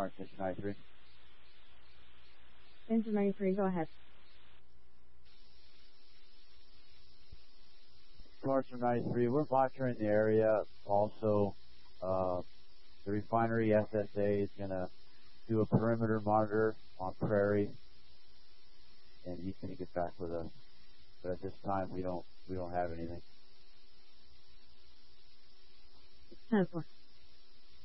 Mark, Mission 93. Engine 93, go ahead. Marshall 93, we're monitoring the area. Also, the refinery SSA is going to do a perimeter monitor on Prairie, and he's going to get back with us. But at this time, we don't have anything. 10-4.